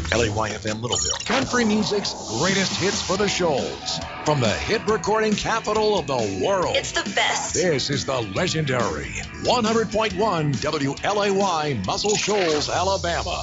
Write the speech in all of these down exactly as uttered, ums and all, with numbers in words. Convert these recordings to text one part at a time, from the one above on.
L A Y F M Littleville. Country music's greatest hits for the shoals. From the hit recording capital of the world. It's the best. This is the legendary one hundred point one W L A Y Muscle Shoals, Alabama.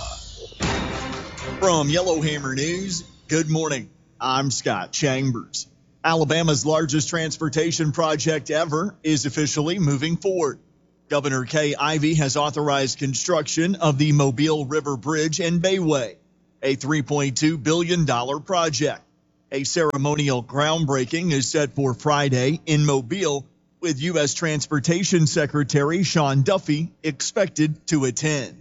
From Yellowhammer News, good morning. I'm Scott Chambers. Alabama's largest transportation project ever is officially moving forward. Governor Kay Ivey has authorized construction of the Mobile River Bridge and Bayway, a three point two billion dollars project. A ceremonial groundbreaking is set for Friday in Mobile, with U S Transportation Secretary Sean Duffy expected to attend.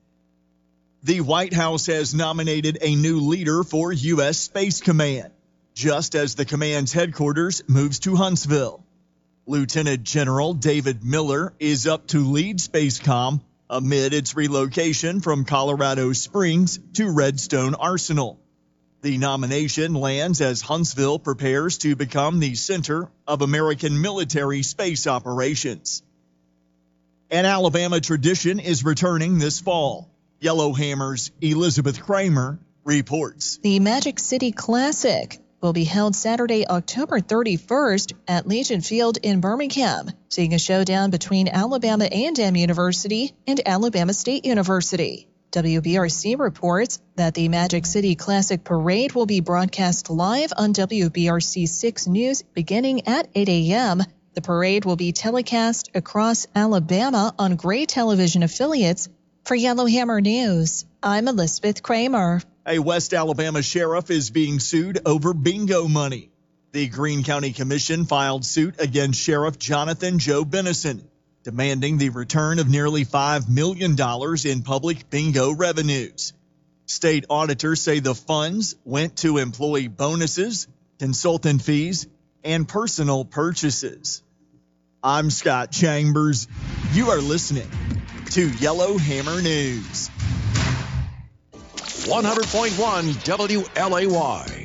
The White House has nominated a new leader for U S Space Command, just as the command's headquarters moves to Huntsville. Lieutenant General David Miller is up to lead SpaceCom amid its relocation from Colorado Springs to Redstone Arsenal. The nomination lands as Huntsville prepares to become the center of American military space operations. An Alabama tradition is returning this fall. Yellowhammer's Elizabeth Kramer reports. The Magic City Classic will be held Saturday, October thirty-first at Legion Field in Birmingham, seeing a showdown between Alabama A and M University and Alabama State University. W B R C reports that the Magic City Classic Parade will be broadcast live on W B R C six News beginning at eight a.m. The parade will be telecast across Alabama on Gray Television affiliates. For Yellowhammer News, I'm Elizabeth Kramer. A West Alabama sheriff is being sued over bingo money. The Greene County Commission filed suit against Sheriff Jonathan Joe Benison, demanding the return of nearly five million dollars in public bingo revenues. State auditors say the funds went to employee bonuses, consultant fees, and personal purchases. I'm Scott Chambers. You are listening to Yellowhammer News. one hundred point one W L A Y.